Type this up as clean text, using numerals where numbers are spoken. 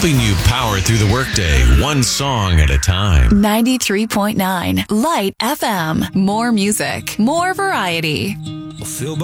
helping you power through the workday, one song at a time. 93.9 Light FM. More music, more variety. Feel